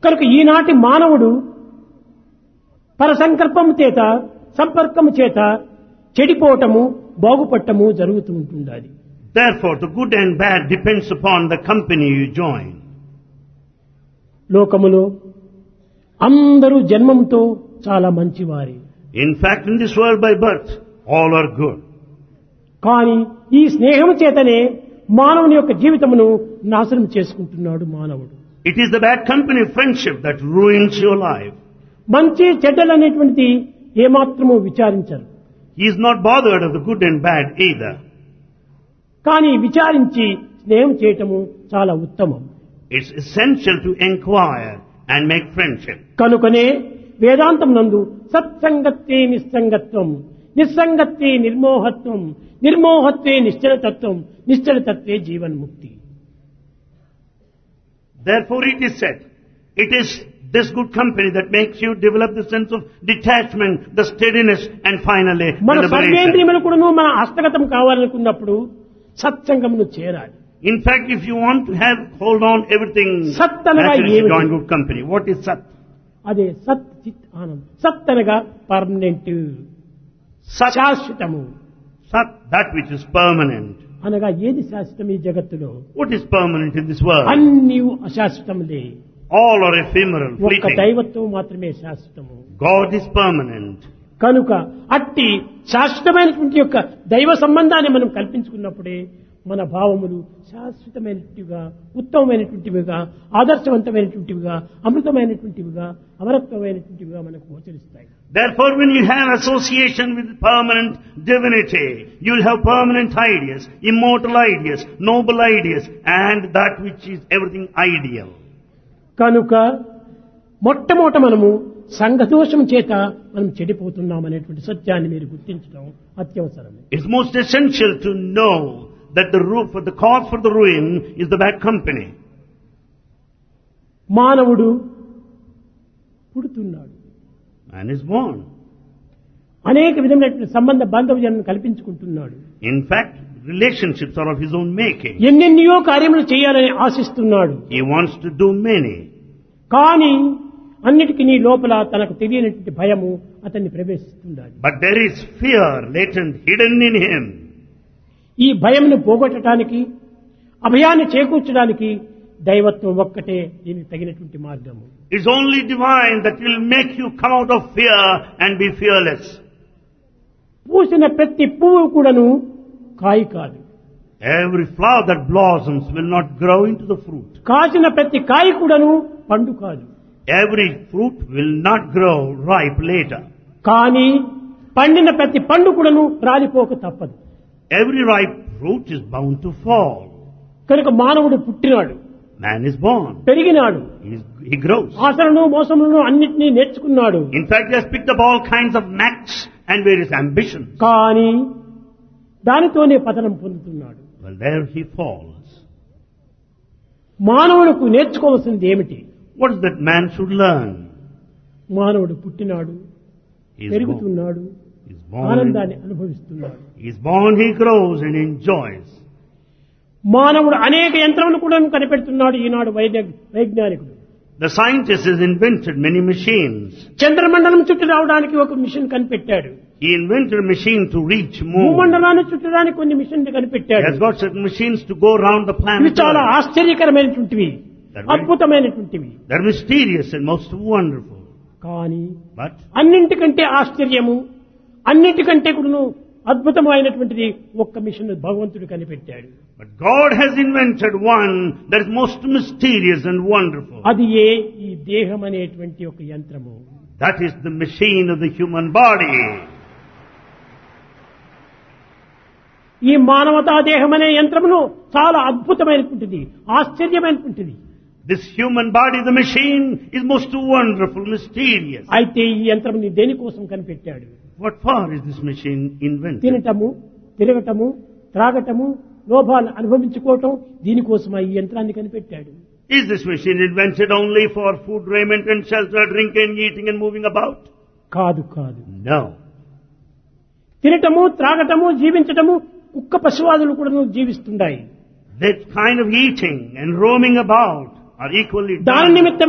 కనుక ఈనాటి మానవుడు పరసంకల్పము చేత సంపర్కము చేత చెడిపోవటము బాగుపడటము జరుగుతూ ఉంటుండాలి. Therefore, the good and bad depends upon the company you join. లోకములో అందరూ జన్మంతో చాలా మంచివారే. In fact, in this world by birth, all are good. కానీ ఈ స్నేహము చేతనే మానవుని యొక్క జీవితమును నాశనం చేసుకుంటున్నాడు మానవుడు. It is the bad company of friendship that ruins your life. మంచి చెడ్డలు అనేటువంటిది ఏమాత్రము విచారించరు. He is not bothered of the good and bad either. కానీ విచారించి స్నేహం చేయటము చాలా ఉత్తమం. It's essential to inquire and make friendship. కనుకనే వేదాంతం నందు సత్సంగత్వే నిస్సంగత్వం, నిస్సంగత్వే నిర్మోహత్వం, నిర్మోహత్వే నిశ్చలతత్వం, నిశ్చలతత్వే జీవన్ముక్తి. Therefore it is said, it is this good company that makes you develop the sense of detachment, the steadiness and finally మన the liberation. సర్వేంద్రియములు కూడాను మన హస్తగతం కావాలనుకున్నప్పుడు సత్సంగమును చేరాలి. In fact, if you want to have hold on everything, Sat అనగా naturally you ఏమిటి? join good company. What is Sat? అదే సత్ చిత్ ఆనందం. సత్ అనగా పర్మనెంట్, Sat, శాశ్వతము. Sat, that which is permanent. అనగా ఏది శాశ్వతం ఈ జగత్తులో? What is permanent in this world? అన్నీ అశాశ్వతములే. All are ephemeral, ఒక్క fleeting. దైవత్వం మాత్రమే శాశ్వతము. God is permanent. కనుక అట్టి శాశ్వతమైనటువంటి యొక్క దైవ సంబంధాన్ని మనం కల్పించుకున్నప్పుడే మన భావములు శాశ్వతమైనటువంటివిగా, ఉత్తమమైనటువంటివిగా, ఆదర్శవంతమైనటువంటివిగా, అమృతమైనటువంటివిగా, అమరత్వమైనటువంటివిగా మనకు గోచరిస్తాయి. Therefore, when you have association with permanent divinity, you will have permanent ideas, immortal ideas, noble ideas, and that which is everything ideal. కనుక మొట్టమొదట మనము సంఘదోషం చేత మనం చెడిపోతున్నాం అనేటువంటి సత్యాన్ని మీరు గుర్తించడం అత్యవసరం. It's most essential to know that the cause for the ruin is the bad company. మానవుడు పుడుతున్నాడు, Man is born. అనేక విధమైనటువంటి సంబంధ బాంధవ్యాలను కల్పించుకుంటున్నాడు. In fact, relationships are of his own making. ఎన్నెన్నో కార్యములు చేయాలని ఆశిస్తున్నాడు. He wants to do many. కానీ అన్నిటికీ నీ లోపల తనకు తెలియనటువంటి భయము అతన్ని ప్రవేశిస్తుండాలి. But there is fear latent, hidden in him. ఈ భయమును పోగొట్టడానికి, అభయాన్ని చేకూర్చడానికి దైవత్వం ఒక్కటే దీనికి తగినటువంటి మార్గము. It's only divine that will make you come out of fear and be fearless. పూసిన ప్రతి పువ్వు కూడాను కాయ కాదు. Every flower that blossoms will not grow into the fruit. కాసిన ప్రతి కాయ కూడాను పండు కాదు. Every fruit will not grow ripe later. కానీ పండిన ప్రతి పండు కూడాను రాలిపోక తప్పదు. Every ripe fruit is bound to fall. కనుక మానవుడు పుట్టినాడు, Man is born. పెరిగినాడు, He grows. ఆశలను మోసములను అన్నిటినీ నేర్చుకున్నాడు. In fact, he has picked up all kinds of knacks and various ambitions. కానీ దానితోనే పతనం పొందుతున్నాడు. Well, there he falls. మానవులకు నేర్చుకోవాల్సింది ఏమిటి? What is that man should learn? మానవుడు పుట్టినాడు, He is born. పెరుగుతున్నాడు, He's born. ఆనందాన్ని అనుభవిస్తున్నాడు. He's born, he grows and enjoys. మానవుడు అనేక యంత్రములు కూడా కనిపెడుతున్నాడు ఈనాడు వైజ్ఞానికుడు. The scientist has invented many machines. చంద్రమండలం చుట్టూ రావడానికి ఒక మిషన్ కనిపెట్టాడు. He invented a machine to reach moon. భూమండలాన్ని చుట్టడానికి కొన్ని మిషన్లు He కనిపెట్టాడు. has got certain machines to go around the ఇవి planet. చాలా ఆశ్చర్యకరమైనటువంటివి, అద్భుతమైనటువంటివి. They're mysterious and most wonderful. కానీ But అన్నింటికంటే ఆశ్చర్యము, అన్నింటికంటే కూడా అద్భుతమైనటువంటిది ఒక్క మిషన్ భగవంతుడు కనిపెట్టాడు. But God has invented one that is most mysterious and wonderful. అది ఈ దేహం అనేటువంటి ఒక యంత్రము. That is the machine of the human body. ఈ మానవతా దేహం అనే యంత్రమును చాలా అద్భుతమైనటువంటిది, ఆశ్చర్యమైనటువంటిది. This human body, the machine, is most wonderful, mysterious. అయితే ఈ యంత్రముని దేనికోసం కనిపెట్టాడు? What for is this machine invented? తినటము, తిరగటము, త్రాగటము, లోభాలు అనుభవించుకోవటం, దీనికోసం ఈ యంత్రాన్ని కనిపెట్టాడు. Is this machine invented only for food, raiment and shelter, drinking, eating and moving about? కాదు కాదు. No. తినటము, త్రాగటము, జీవించటము, కుక్క పశువాదులు కూడా జీవిస్తున్నాయి. That kind of eating and roaming about are equally దాని done నిమిత్తమే by మానవ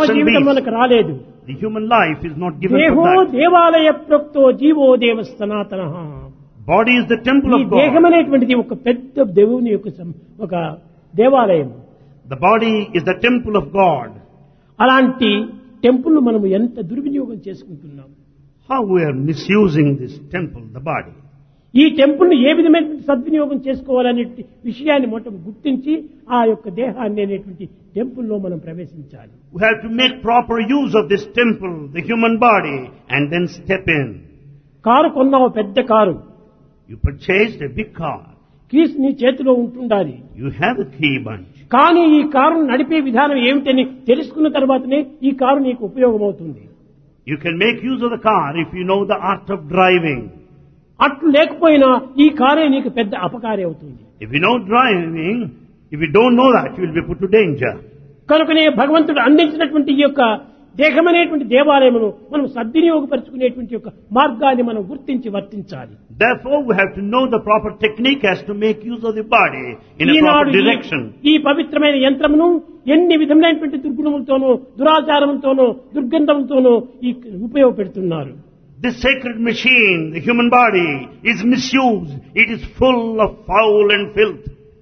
జీవితం beasts. మనకు రాలేదు. The human life is not given దేహో for that. దేవాలయ ప్రోక్తో జీవో దేవ సనాతనః. Body is the temple ఈ of God. దేహం అనేటువంటిది ఒక పెద్ద దేవుని యొక్క ఒక దేవాలయం. The body is the temple of God. అలాంటి టెంపుల్ మనము ఎంత దుర్వినియోగం చేసుకుంటున్నాం. How we are misusing this temple, the body. ఈ టెంపుల్ ను ఏ విధమైన సద్వినియోగం చేసుకోవాలనే విషయాన్ని మొత్తం గుర్తించి ఆ యొక్క దేహాన్ని అనేటువంటి టెంపుల్ లో మనం ప్రవేశించాలి. We have to make proper use of this temple, the human body, and then step in. Car కొన్నావు, పెద్ద car, You purchased a big car. Keys నీ చేతిలో ఉంటుండాలి. You have a key bunch. కానీ ఈ కారును నడిపే విధానం ఏమిటని తెలుసుకున్న తర్వాతనే ఈ కారు నీకు ఉపయోగమవుతుంది. You can make use of the car if you know the art of driving. అట్లు లేకపోయినా ఈ కారే నీకు పెద్ద అపకారి అవుతుంది. If you know driving, if you don't know that, you will be put to danger. కనుకనే భగవంతుడు అందించినటువంటి ఈ యొక్క దేహమనేటువంటి దేవాలయమును మనం సద్వినియోగపరుచుకునేటువంటి యొక్క మార్గాన్ని మనం గుర్తించి వర్తించాలి. Therefore, we have to know the proper technique as to make use of the body in a proper direction. ఈ పవిత్రమైన యంత్రమును ఎన్ని విధములైనటువంటి దుర్గుణములతోనూ దురాచారములతోనూ దుర్గంధములతోనూ ఈ ఉపయోగపెడుతున్నారు. This sacred machine, the human body, is misused. It is full of foul and filth.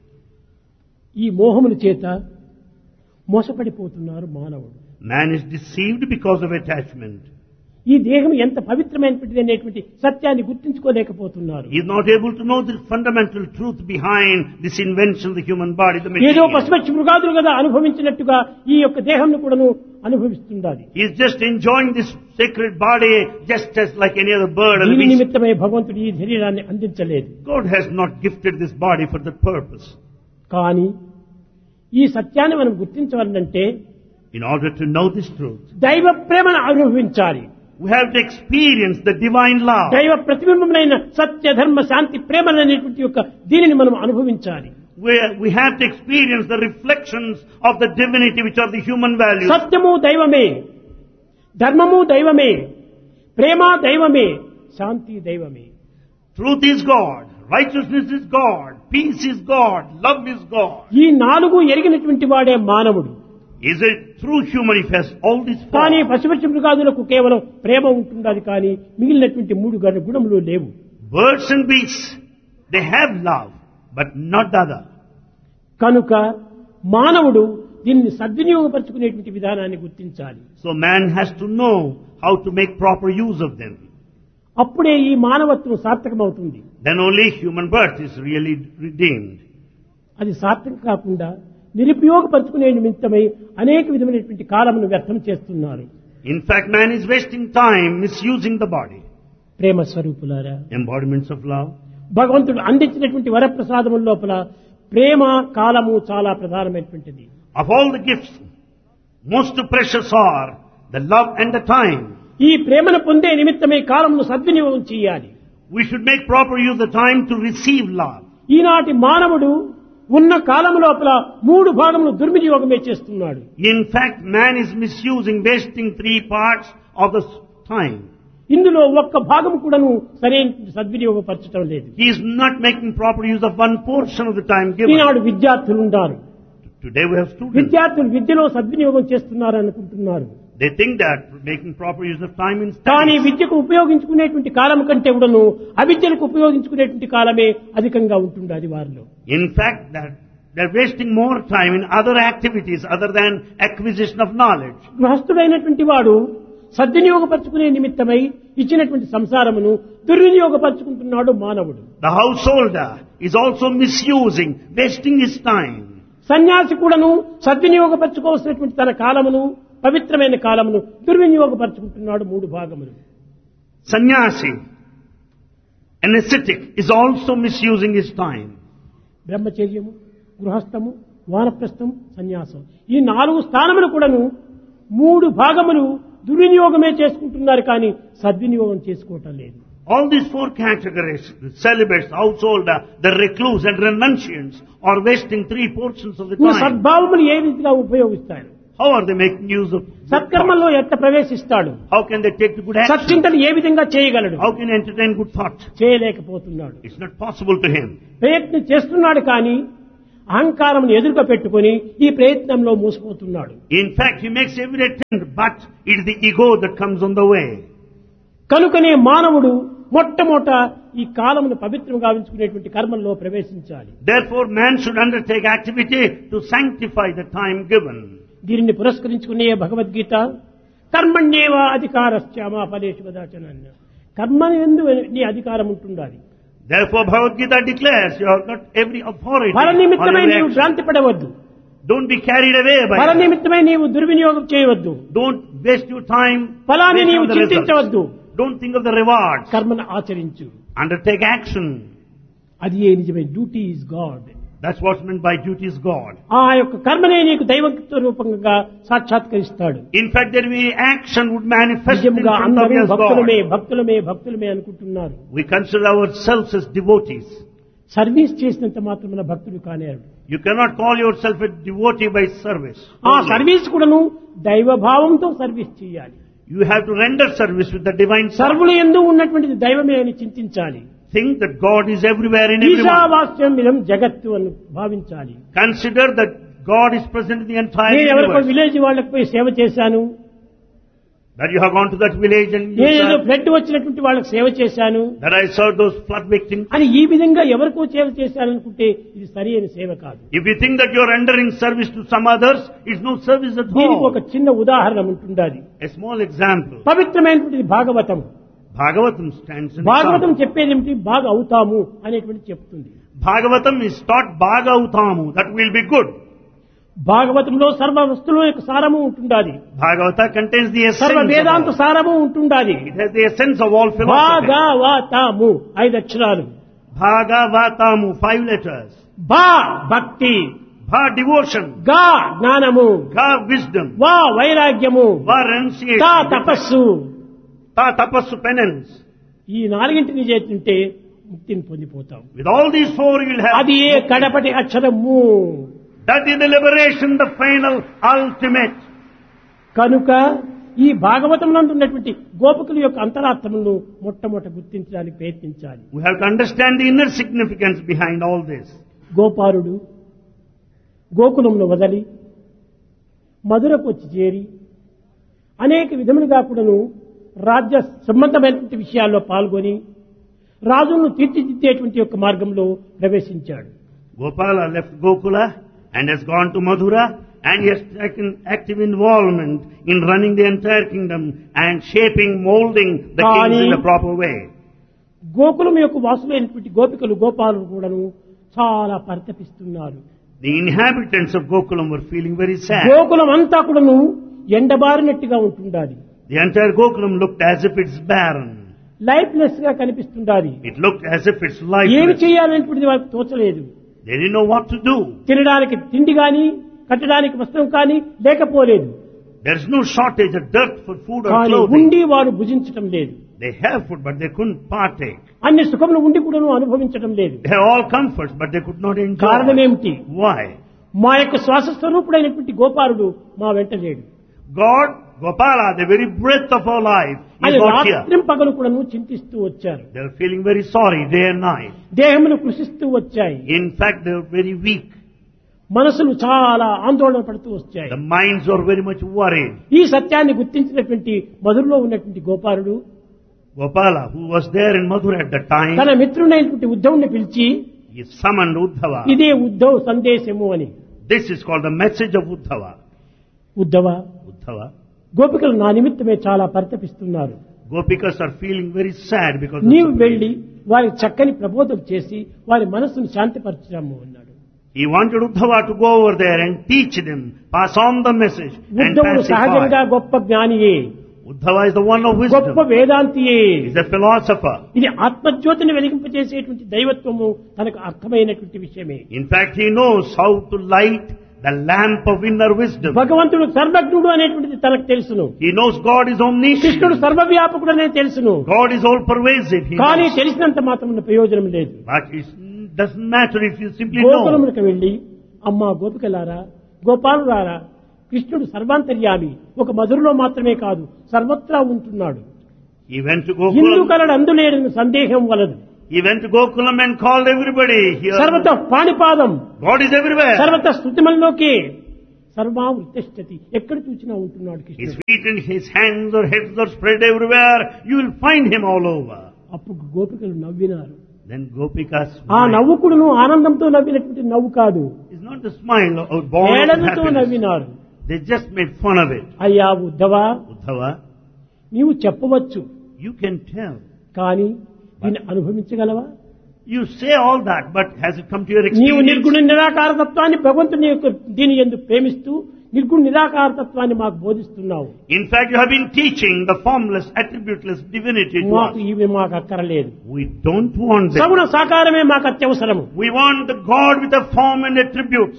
ఈ మోహముల చేత మోసపడిపోతున్నారు మానవుడు. Man is deceived because of attachment. ఈ దేహం ఎంత పవిత్రమైనటువంటిది అనేటువంటి సత్యాన్ని గుర్తించుకోలేకపోతున్నారు. He is not able to know the fundamental truth behind this invention, the human body, the ఏదో machine. పశుపక్షి మృగాదులు కదా అనుభవించినట్టుగా ఈ యొక్క దేహంను కూడాను అనుభవిస్తుండాలి. He is just enjoying this sacred body just as like any other bird or దీని beast. నిమిత్తమే భగవంతుడు ఈ శరీరాన్ని అందించలేదు. God has not gifted this body for that purpose. కానీ ఈ సత్యాన్ని మనం గుర్తించవాలంటే In order to know this truth, దైవ ప్రేమను అనుభవించాలి. we have to experience the divine love. దైవ ప్రతిబింబమైన సత్య ధర్మ శాంతి ప్రేమలు అనేటువంటి యొక్క దీనిని మనం అనుభవించాలి. We have to experience the reflections of the divinity which are the human values. సత్యము దైవమే, ధర్మము దైవమే, ప్రేమ దైవమే, శాంతి దైవమే. Truth is God, righteousness is God, peace is God, love is God. ఈ నాలుగు ఎరిగినటువంటి వాడే మానవుడు. Is a true human if he has all these కానీ four. పశుపక్షి మృగాదులకు కేవలం ప్రేమ ఉంటుండాలి, కానీ మిగిలినటువంటి మూడు గుణములు లేవు. Birds and beasts, they have love, but not the other. కనుక మానవుడు దీన్ని సద్వినియోగపరచుకునేటువంటి విధానాన్ని గుర్తించాలి. So man has to know how to make proper use of them. అప్పుడే ఈ మానవత్వం సార్థకమవుతుంది. Then only human birth is really redeemed. అది సార్థకం కాకుండా నిరుపయోగపరచుకునే నిమిత్తమై అనేక విధమైనటువంటి కాలమును వ్యర్థం చేస్తున్నారు. In fact, man is wasting time misusing the body. ప్రేమ స్వరూపులారా, Embodiments of love. భగవంతుడు అందించినటువంటి వరప్రసాదముల లోపల ప్రేమ కాలము చాలా ప్రధానమైనటువంటిది. Of all the gifts, most precious are the love and the time. ఈ ప్రేమను పొందే నిమిత్తమై కాలమును సద్వినియోగం చేయాలి. We should make proper use of the time to receive love. ఈనాటి మానవుడు ఉన్న కాలం లోపల మూడు భాగములు దుర్వినియోగమే చేస్తున్నాడు. In fact, man is misusing, wasting 3 parts of the time. ఇందులో ఒక్క భాగం కూడాను సరైన సద్వినియోగపరచడం లేదు. He is not making proper use of one portion of the time given. ఈనాడు విద్యార్థులు ఉన్నారు. Today we have students. విద్యార్థులు విద్యలో సద్వినియోగం చేస్తున్నారు అనుకుంటున్నారు. They think that making proper use of time in కానీ studies. విద్యకు ఉపయోగించుకునేటువంటి కాలం కంటే కూడాను అవిద్యలకు ఉపయోగించుకునేటువంటి కాలమే అధికంగా ఉంటుంది అది వారిలో. In fact, that they're wasting more time in other activities other than acquisition of knowledge. గృహస్థుడైనటువంటి వాడు సద్వినియోగపరచుకునే నిమిత్తమై ఇచ్చినటువంటి సంసారమును దుర్వినియోగపరచుకుంటున్నాడు మానవుడు. The householder is also misusing, wasting his time. సన్యాసి కూడాను సద్వినియోగపరచుకోవాల్సినటువంటి తన కాలమును పవిత్రమైన కాలమును దుర్వినియోగపరచుకుంటున్నాడు మూడు భాగములు. Sannyasi, an ascetic, is also misusing his time. బ్రహ్మచర్యము, గృహస్థము, వానప్రస్థం, సన్యాసం ఈ 4 స్థానములు కూడాను మూడు భాగములు దుర్వినియోగమే చేసుకుంటున్నారు, కానీ సద్వినియోగం చేసుకోవటం లేదు. All these 4 categories, the celibates, householder, the recluse and renunciants, are wasting 3 portions of the ఈ time. సద్భావములు ఏ విధంగా ఉపయోగిస్తాడు? How are they making use of సత్కర్మల్లో ఎట్లా ప్రవేశిస్తాడు? How can they take the good action? సత్చింతలు ఏ విధంగా చేయగలడు? How can he entertain good thought? చేయలేకపోతున్నాడు. It's not possible to him. ప్రయత్నం చేస్తున్నాడు, కానీ అహంకారం ఎదురుగా పెట్టుకొని ఈ ప్రయత్నంలో మోసపోతున్నాడు. In fact, he makes every attempt, but it is the ego that comes on the way. కనుకనే మానవుడు మొట్టమొదట ఈ కాలమును పవిత్రం గావించుకునేటువంటి కర్మల్లో ప్రవేశించాలి. Therefore, man should undertake activity to sanctify the time given. దీనిని పురస్కరించుకునే భగవద్గీత కర్మణ్యేవ అధికారస్య మా ఫలేషు కదాచన అన్న. కర్మ యందు నీ అధికారం ఉంటుండాలి. Therefore, Bhagavad Gita declares you have got every authority. ఫల on నిమిత్తమై every నీవు action. భ్రాంతి పడవద్దు. Don't be carried away by ఫల it. నిమిత్తమై నీవు దుర్వినియోగం చేయవద్దు. Don't waste your time. ఫలాన్ని based నీవు on the results. చింతించవద్దు. Don't think of the rewards. కర్మను ఆచరించు. Undertake action. అది ఏ నిజమే. Duty is God. That's what's meant by duty is God. ఆ యొక్క కర్మనే నీకు దైవత్వ రూపంగా సాక్షాత్కరిస్తాడు. In fact, there will be action would manifest in నిజంగా front of అందరూ you as భక్తులమే God. భక్తులమే భక్తులమే అనుకుంటున్నారు. We consider ourselves as devotees. Service చేసినంత మాత్రం మన భక్తుడు కానేరు. You cannot call yourself a devotee by service. ఆ సర్వీస్ కూడాను దైవ భావంతో సర్వీస్ చేయాలి. You have to render service with the divine power. సర్వులు యందు ఉన్నటువంటిది దైవమే అని చింతించాలి. Think that God is everywhere in everyone. ఈశావాస్యం ఇదం జగత్తు అని భావించాలి. Consider that God is present in the entire నేను ఎవరికో universe. విలేజ్ వాళ్ళకి పోయి సేవ చేశాను, That you have gone to that village and you నేను ఏదో serve, ఫ్లడ్ వచ్చినటువంటి వాళ్ళకి సేవ చేశాను that I served those flood victims. అని ఈ విధంగా ఎవరికో సేవ చేశాననుకుంటే ఇది సరి అయిన సేవ కాదు. If you think that you are rendering service to some others, it's no service at దీనికి ఒక all. చిన్న ఉదాహరణ ఉంటుండాలి. A small example. పవిత్రమైనటువంటిది Bhagavatam. Bhagavatam stands in Bhagavatam example. చెప్పేది ఏమిటి? బాగా అవుతాము అనేటువంటి చెప్తుంది. Bhagavatam is taught Bhagautamu, that will be good. భాగవతంలో సర్వ వస్తువుల యొక్క సారము ఉంటుండాలి. Bhagavata contains the సర్వ essence వేదాంత of all. సారము ఉంటుండాలి. It has the essence of all philosophy. భాగవతము 5 అక్షరాలు. Bhagavatamu, 5 letters. భా భక్తి, Bha, devotion. గా జ్ఞానము, Ga, wisdom. వా వైరాగ్యము, Va, తా renunciation. తపస్సు. Ta, tapassu, penance. ఈ నాలుగింటిని చేస్తుంటే ముక్తిని పొందిపోతాం. With all these 4 you will have. అది ఏ కడపటి అక్షరము. That is the liberation, the final, ultimate. కనుక ఈ భాగవతం నందు ఉన్నటువంటి గోపికల యొక్క అంతరార్థములను మొట్టమొదట గుర్తించడానికి ప్రయత్నించాలి. We have to understand the inner significance behind all this. గోపాలుడు గోకులంను వదలి మధురకు వచ్చి చేరి అనేక విధములుగా కూడాను రాజ్య సంబంధమైనటువంటి విషయాల్లో పాల్గొని రాజును తీర్చిదిద్దేటువంటి యొక్క మార్గంలో ప్రవేశించాడు. Gopala left Gokula and has gone to Madhura, and he has taken active involvement in running the entire kingdom and shaping, molding the kings in the proper way. Gokulam యొక్క వాసులైనటువంటి గోపికలు గోపాలులు కూడాను చాలా పరితపిస్తున్నారు. The inhabitants of Gokulam were feeling very sad. Gokulam అంతా కూడాను ఎండబారినట్టుగా ఉంటుండాలి. The entire Gokulam looked as if it's barren. Lifeless గా కనిపిస్తుండాలి. It looked as if it's ఏమి lifeless. చేయాలనేటువంటిది వాళ్ళకి తోచలేదు. They didn't know what to do. తినడానికి తిండి గాని కట్టడానికి వస్త్రం కానీ లేకపోలేదు. There's no shortage of dirt for food or కానీ clothing. ఉండి వారు భుజించటం లేదు. They have food, but they couldn't partake. అన్ని సుఖములు ఉండి కూడాను అనుభవించటం లేదు. They have all comforts, but they could not enjoy. కారణమేమిటి? Why? మా యొక్క శ్వాస స్వరూపుడైనటువంటి గోపాలుడు మా వెంట లేడు. God, Gopala, the very breath of our life, is అది not here. రాత్రి పగలు కూడాను చింతిస్తూ వచ్చారు. They are feeling very sorry day and night. దేహములు కృషిస్తూ వచ్చాయి. In fact, they are very weak. మనసులు చాలా ఆందోళన పడుతూ వచ్చాయి. The minds are very much worried. ఈ సత్యాన్ని గుర్తించినటువంటి మధురలో ఉన్నటువంటి గోపాలుడు Gopala, who was there in Mathura at that time, తన మిత్రుడైనటువంటి ఉద్ధవుని పిలిచి he summoned Uddhava. ఇదే ఉద్ధవ్ సందేశము అని. This is called the message of Uddhava. Uddhava, Uddhava. గోపికలు నా నిమిత్తమే చాలా పరితపిస్తున్నారు. Gopikas are feeling very sad because of నీవు suffering. వెళ్లి వారికి చక్కని ప్రబోధం చేసి వారి మనస్సును శాంతిపరచుదాము అన్నాడు. He wanted Uddhava to go over there and teach them, pass on the message and ఉద్ధవుడు సహజంగా pacify. గొప్ప జ్ఞానియే, Uddhava is the one of గొప్ప wisdom. వేదాంతియే. He is a philosopher. ఇది ఆత్మజ్యోతిని వెలిగింపజేసేటువంటి దైవత్వము తనకు అర్థమైనటువంటి విషయమే. In fact, he knows how to light the lamp of inner wisdom. భగవంతుడు సర్వజ్ఞుడు అనేటువంటిది తనకు తెలుసును. He knows God is omniscient. కృష్ణుడు సర్వవ్యాపకుడు అనేది తెలుసును. God is all pervasive. He కానీ knows. తెలిసినంత మాత్రం ప్రయోజనం లేదు. But it doesn't matter if you simply know. గోకులములకు వెళ్లి అమ్మా గోపికలారా గోపాలులారా కృష్ణుడు సర్వాంతర్యామి, ఒక మధురలో మాత్రమే కాదు సర్వత్రా ఉంటున్నాడు. He went to Indu Gokulam. కలడు అందులేని సందేహం వలదు. He went to Gokulam and called everybody here. సర్వత పాణిపాదం, God is everywhere. సర్వత స్థుతిమల్లోకి సర్వావృతిష్టతి, ఎక్కడ చూసినా ఉంటున్నాడు His కృష్ణుడు. feet and his hands or heads are spread everywhere. You will find him all over. అప్పుడు గోపికలు నవ్వినారు. Then Gopikas ఆ smiled. నవ్వుకుడును ఆనందంతో నవ్వినటువంటి నవ్వు కాదు, It's not a smile or born of ఏడలతో happiness. నవ్వినారు. They just made fun of it. అయ్యా ఉద్ధవా, Uddhava, నీవు చెప్పవచ్చు, you can tell. కానీ దీన్ని అనుభవించగలవా? You say all that, but has it come to your నీవు experience? నిర్గుణ నిరాకార తత్వాన్ని భగవంతుని యొక్క దీని యందు ప్రేమిస్తూ నిర్గుణ నిరాకార తత్వాన్ని మాకు బోధిస్తున్నావు. In fact, you have been teaching the formless, attributeless divinity to మాకు us. ఇవి మాకు అక్కరలేదు. We don't want them. సగుణ సాకారమే మాకు అత్యవసరము. We want the God with a form and attributes.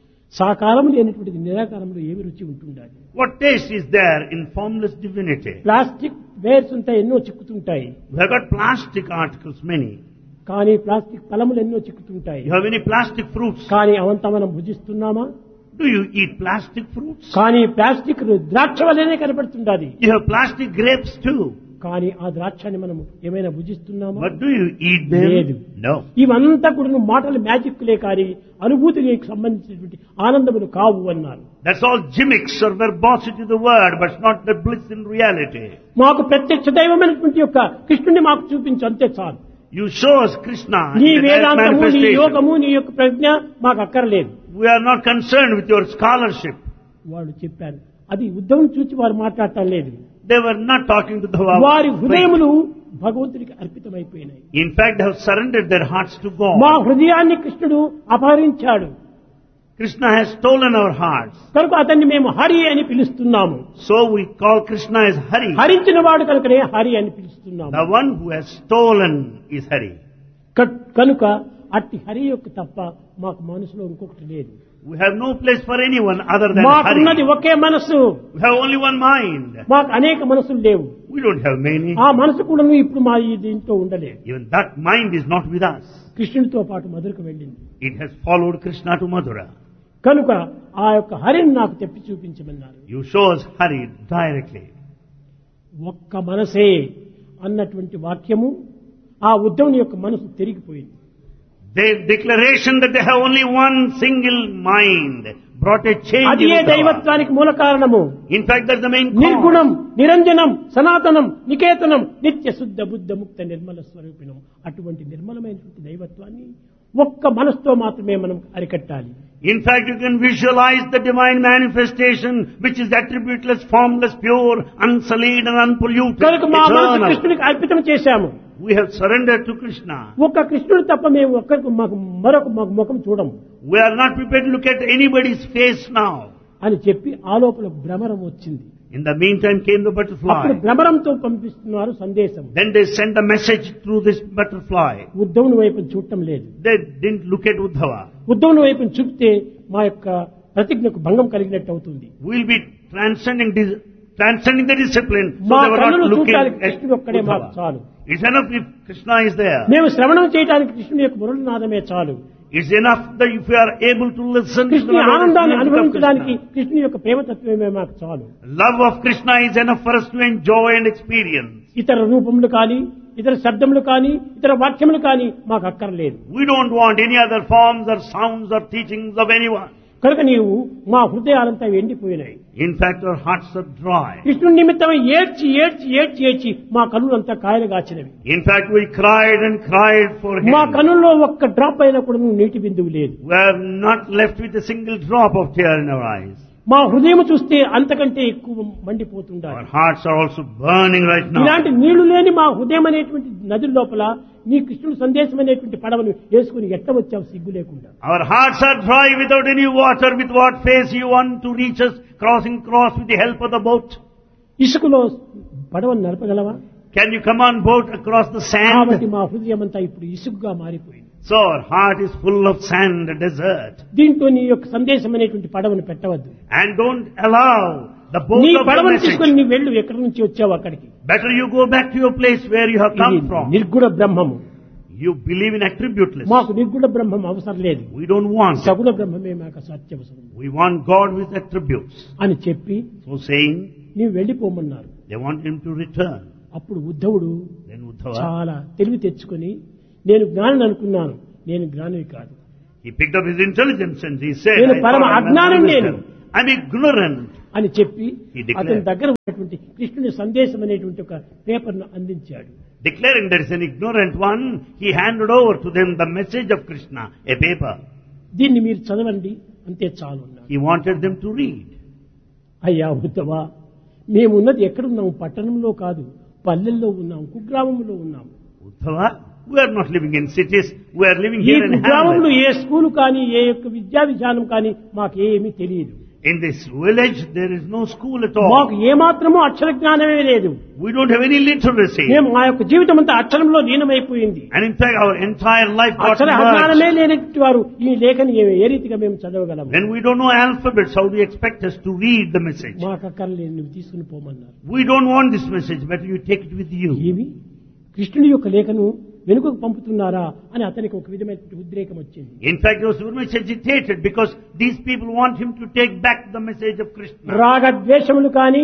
సాకారం లేనటువంటిది నిరాకారంలో ఏమి రుచి ఉంటుండాలి? What taste is there in formless divinity? Plastic wears ఉంటాయి, ఎన్నో చిక్కుతుంటాయి. We have got plastic articles, many. కానీ ప్లాస్టిక్ ఫలములు ఎన్నో చిక్కుతుంటాయి. You have any plastic fruits? కానీ అవంతా మనం భుజిస్తున్నామా? Do you eat plastic fruits? కానీ ప్లాస్టిక్ ద్రాక్ష వలనే కనపడుతుండాది. You have plastic grapes too. కానీ ఆ ద్రాక్షని మనం ఏమైనా భుజిస్తున్నామా? But do you eat లేదు. them? No. ఇవంతా కూడా మాటలు మ్యాజిక్లే కానీ అనుభూతికి సంబంధించినటువంటి ఆనందములు కావు అన్నారు. That's all gimmicks or verbosity of the word, but it's not the bliss in reality. మాకు ప్రత్యక్ష దైవమైనటువంటి యొక్క కృష్ణుని మాకు చూపించు, అంతే చాలు. You show us Krishna నీ in the direct వేదాంతము, నీ manifestation. యోగము, నీ యొక్క ప్రజ్ఞ మాకు అక్కర్లేదు. We are not concerned with your scholarship. వాళ్ళు చెప్పారు. అది ఉద్ధవం చూచి వారు మాట్లాడటం లేదు. They were not talking to the వారి హృదయములు భగవంతునికి అర్పితమైపోయినాయి. In fact, they have surrendered their hearts to మా God. హృదయాన్ని కృష్ణుడు అపహరించాడు Krishna has stolen our hearts. కనుక అతన్ని మేము హరి అని పిలుస్తున్నాము. So we call Krishna as Hari. హరించిన వాడు కనుకనే హరి అని పిలుస్తున్నాము. The one who has stolen is Hari. కనుక అట్టి హరి యొక్క తప్ప మాకు మనసులో ఇంకొకటి లేదు. We have no place for anyone other than మాకున్నది Hari. ఒకే మనసు, We have only one mind. మాకు అనేక మనసులు లేవు. We don't have many. ఆ మనసు కూడా ఇప్పుడు మా ఈ దీంట్లో ఉండలేదు. Even that mind is not with us. కృష్ణుడితో పాటు మధురకు వెళ్ళింది. It has followed Krishna to Mathura. కనుక ఆ యొక్క హరిని నాకు తెప్పి చూపించమన్నారు. You show us Hari directly. ఒక్క మనసే అన్నటువంటి వాక్యము ఆ ఉద్ధవుని యొక్క మనసు తిరిగిపోయింది. Their declaration that they have only one single mind brought a change అది in ఏ Uddhava. దైవత్వానికి మూల కారణము. In fact, that's the main నిర్గుణం, cause. నిరంజనం, సనాతనం, నికేతనం, నిత్య శుద్ధ బుద్ధ ముక్త నిర్మల స్వరూపిణం. అటువంటి నిర్మలమైనటువంటి దైవత్వాన్ని ఒక్క మనసుతో మాత్రమే మనం అరికట్టాలి. In fact, you can visualize the divine manifestation which is attributeless, formless, pure, unsullied and unpolluted, కనుక మా మనసు eternal. కృష్ణునికి అర్పితం చేశాము. We have surrendered to Krishna. ఒక్క కృష్ణుడు తప్ప మేము ఒక్కరికి మరొక ముఖం చూడము We are not prepared to look at anybody's face now. అని చెప్పి ఆ లోపల భ్రమరం వచ్చింది. In the meantime came the అప్పుడు butterfly. భ్రమరంతో పంపిస్తున్నారు సందేశం. Then they sent a message through this butterfly. ఉద్ధవుని వైపు చూడటం లేదు. They didn't look at Uddhava. ఉద్ధవుని వైపు చూపితే మా యొక్క ప్రతిజ్ఞకు భంగం కలిగినట్టు అవుతుంది. We'll be transcending the discipline. So మా they were కన్నులు not looking చూడటానికి at కృష్ణుడు ఒక్కడే మాకు Uddhava. చాలు. It's enough if Krishna is there. మేము శ్రవణం చేయడానికి కృష్ణుని యొక్క మురళనాదమే చాలు. It's enough that if we are able to listen to the కృష్ణుని ఆనందాన్ని music of అనుభవించడానికి Krishna. కృష్ణుని యొక్క ప్రేమతత్వమే మాకు చాలు. Love of Krishna is enough for us to enjoy and experience. ఇతర రూపములు కానీ, ఇతర శబ్దములు కానీ, ఇతర వాక్యములు కానీ మాకు అక్కర్లేదు. We don't want any other forms or sounds or teachings of anyone. కనుక నీవు మా హృదయాలంతా ఎండిపోయినాయి. In fact, our hearts are dry. కృష్ణుని నిమిత్తమై ఏడ్చి ఏడ్చి ఏడ్చి ఏడ్చి మా కన్నులంతా కాయలుగాచినవి. In fact, we cried and cried for him. మా కన్నుల్లో ఒక్క డ్రాప్ అయినా కూడా నీటి బిందువు లేదు. We are not left with a single drop of tear in our eyes. మా హృదయం చూస్తే అంతకంటే ఎక్కువ మండిపోతుండాలి. Our hearts are also burning right now. ఇలాంటి నీళ్లు లేని మా హృదయం అనేటువంటి నది లోపల నీ కృష్ణుడు సందేశం అనేటువంటి పడవను వేసుకుని ఎట్ట వచ్చావు సిగ్గు లేకుండా. Our hearts are dry without any water. With what face you want to reach us, crossing with the help of the boat? ఇసుకలో పడవను నడపగలవా? Can you come on boat across the కాబట్టి sand? మా హృదయం అంతా ఇప్పుడు ఇసుకగా మారిపోయింది. So our heart is full of sand, desert. దీంతో నీ యొక్క సందేశం అనేటువంటి పడవను పెట్టవద్దు. And don't allow the boat నీ of the పడవను message. తీసుకుని నీ వెళ్ళు, ఎక్కడి నుంచి వచ్చావు అక్కడికి. Better you go back to your place where you have ఇది come from. నిర్గుణ బ్రహ్మము. You believe in attributeless. మాకు నిర్గుణ బ్రహ్మం అవసరం లేదు. We don't want it. సగుణ బ్రహ్మమే మాకు అత్యవసరం We want God with attributes. అని చెప్పి So saying, నీవు వెళ్ళిపోమన్నారు. they want him to return. అప్పుడు ఉద్ధవుడు Then Uddhava, చాలా తెలివి తెచ్చుకొని నేను జ్ఞానం అనుకున్నాను, నేను జ్ఞాని కాదు. He picked up his intelligence and he said, నేను I పరమ thought I'm అజ్ఞానం నేను. I'm ignorant. అని చెప్పి He declared. అతని దగ్గర ఉన్నటువంటి కృష్ణుని సందేశం అనేటువంటి ఒక పేపర్ను అందించాడు. Declaring there is an ignorant one, he handed over to them the message of Krishna, a paper. దీన్ని మీరు చదవండి అంతే చాలు అన్నాడు. He wanted them to read. అయ్యా ఉద్ధవా, మేమున్నది ఎక్కడున్నాము? పట్టణంలో కాదు, పల్లెల్లో ఉన్నాం, కుగ్రామంలో ఉన్నాం. Uddhava, we are not living in cities, we are living ఈ here in కుగ్రామంలో hamlets. A school కానీ ఏ యొక్క విద్యా విధానం కానీ మాకేమీ తెలియదు. In this village, there is no school at మాకు all. ఏమాత్రమూ అక్షర జ్ఞానమే లేదు. We don't have any literacy. మేము మా యొక్క జీవితం అంతా అక్షరంలో లీనమైపోయింది. And in fact, our entire life got Akshara merged. అజ్ఞానమే లేనటువంటి వారు ఈ లేఖని ఏ రీతిగా మేము చదవగలము? When we don't know alphabets, how do you expect us to read the message? మాకు అక్కర్లేదు, నువ్వు తీసుకుని పోమన్నారు. We don't want this message, better you take it with you. ఏమి కృష్ణుని యొక్క లేఖను వెనుకకు పంపుతున్నారా అని అతనికి ఒక విధమైన ఉద్రేకం వచ్చింది. In fact, he was very much agitated because these people want him to take back the message of Krishna. రాగద్వేషములు కానీ,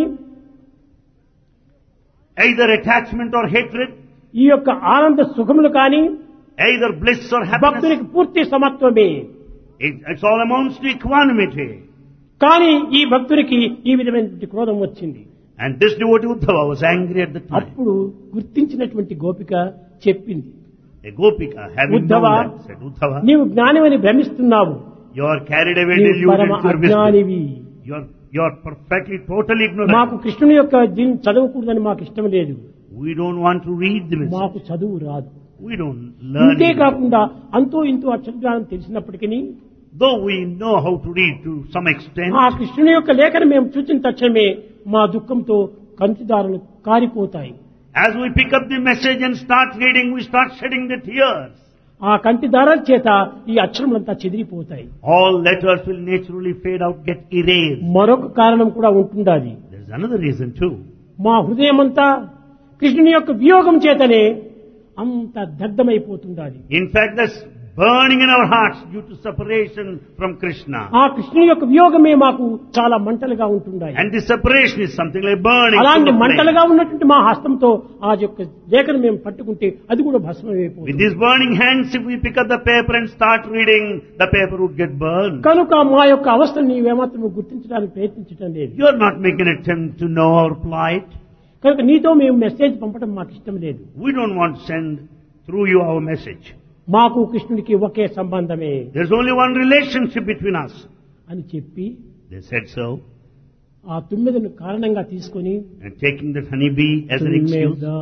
Either attachment or hatred, ఈ యొక్క ఆనంద సుఖములు కానీ either bliss or happiness. భక్తునికి పూర్తి సమత్వమే. It's all amounts to equanimity. కానీ ఈ భక్తునికి ఈ విధమైనటువంటి క్రోధం వచ్చింది. And this devotee Uddhava was angry at the time. అప్పుడు గుర్తించినటువంటి గోపిక చెప్పింది, A Gopika, having known Uddhava, that, said, Uddhava, నీవు జ్ఞానమని భ్రమిస్తున్నావు, you are carried away, నీవు deluded పరమ with your wisdom. అజ్ఞానివి. You are perfectly, totally ignorant. మాకు కృష్ణుని యొక్క దీన్ని చదవకూడదని మాకు ఇష్టం లేదు, We don't want to read the message. మాకు చదువు రాదు. We don't learn. ఇంతే it. కాకుండా అంతో ఇంతో అక్షరజ్ఞానం తెలిసినప్పటికీ Though we know how to read to some extent, ఆ కృష్ణుని యొక్క లేఖను మేము చూసిన తక్షణమే మా దుఃఖంతో కంటిదారులు కారిపోతాయి. as we pick up the message and start reading, we start shedding the tears. ఆ కంటిదారాల చేత ఈ అక్షరములంతా చెదిరిపోతాయి. All letters will naturally fade out, get erased. మరొక కారణం కూడా ఉంటుండాలి. There's another reason too. మా హృదయమంతా కృష్ణుని యొక్క వియోగం చేతనే అంత దగ్ధమైపోతుండాలి. In fact, there's burning in our hearts due to separation from Krishna. ఆ కృష్ణుని యొక్క వియోగమే మాకు చాలా మంటలుగా ఉంటుండాలి. And this separation is something like burning. అలాంటి full of flame. మంటలుగా ఉన్నటువంటి మా హస్తంతో ఆ యొక్క లేఖను మేము పట్టుకుంటే అది కూడా With భస్మమైపోతుంది. these burning hands, if we pick up the paper and start reading, the paper would get burned. కనుక మా యొక్క అవస్థను నీవేమాత్రం గుర్తించడానికి ప్రయత్నించడం లేదు. You are not making an attempt to know our plight. కనుక నీతో మేము మెసేజ్ పంపడం మాకు ఇష్టం లేదు. We don't want to send through you our message. మాకు కృష్ణుడికి ఒకే సంబంధమే There's only one relationship between us. అని చెప్పి They said so. ఆ తుమ్మెదను కారణంగా తీసుకొని And taking that honeybee as an excuse. తుమ్మెదా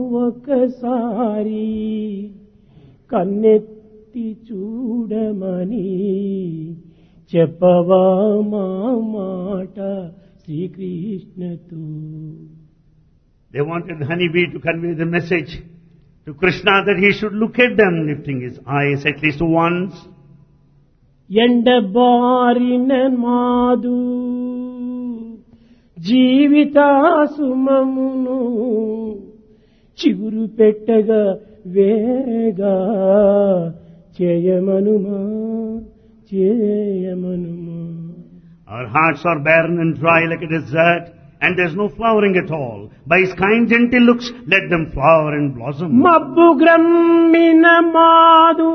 ఒకసారి కన్నెత్తి చూడమని చెప్పవా మా మాట శ్రీకృష్ణతో. They wanted the honeybee to convey the message to Krishna that he should look at them, lifting his eyes at least once. ఎండబారిన మాదు జీవితాసుమమును చిగురు పెట్టగా వేగా చేయమనుమా చేయమనుమా. Our hearts are barren and dry like a desert, and there's no flowering at all. By his kind, gentle looks, let them flower and blossom. మబ్బు గ్రమ్మిన మాదు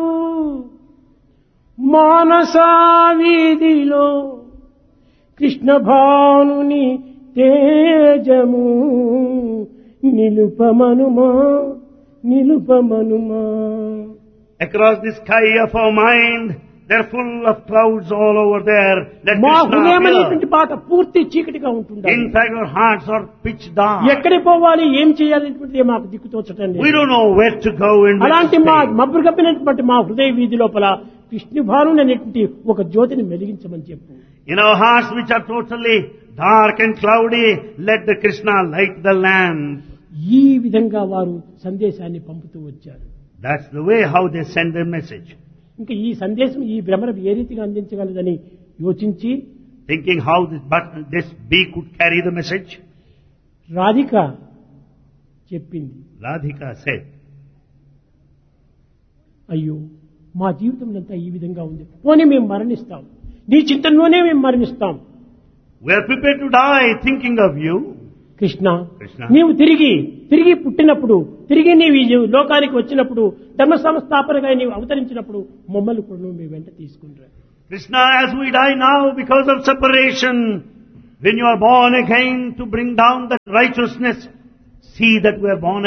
మానసా వీధిలో కృష్ణ భానుని తేజము నిలుపమనుమా నిలుపమనుమా. Across the sky of our mind, they're full of clouds all over there. Let మా Krishna హృదయం అనేటువంటి appear. పాట పూర్తి చీకటిగా ఉంటుంది. In fact, our hearts are pitch dark. ఎక్కడికి పోవాలి, ఏం చేయాలనేటువంటిది మాకు దిక్కుతోచటం We లేదు. don't know where to go and where అలాంటి to మా stay. మబ్బు కప్పినటువంటి మా హృదయ వీధి లోపల కృష్ణ భానుని అనేటువంటి ఒక జ్యోతిని వెలిగించమని చెప్పు. In our hearts, which are totally dark and cloudy, let the Krishna light the lamp. ఈ విధంగా వారు సందేశాన్ని పంపుతూ వచ్చారు. That's the way how they send their message. ఇంకా ఈ సందేశం ఈ భ్రమర ఏ రీతిగా అందించగలదని యోచించి Thinking how this bee could carry the message, Radhika చెప్పింది, Radhika said, అయ్యో మా జీవితం అంతా ఈ విధంగా ఉంది, పోనీ మేము మరణిస్తాం, నీ చింతనలోనే మేము మరణిస్తాం. we are prepared to die thinking of you. Krishna Krishna. నీవు తిరిగి పుట్టినప్పుడు, తిరిగి నీవు ఈ లోకానికి వచ్చినప్పుడు, ధర్మ సంస్థాపనగా నీవు అవతరించినప్పుడు మమ్మల్ని కూడా నువ్వు మీ వెంట తీసుకుంటారు. Krishna, as we die now because of separation, when you are born again to bring down the righteousness, see that we are born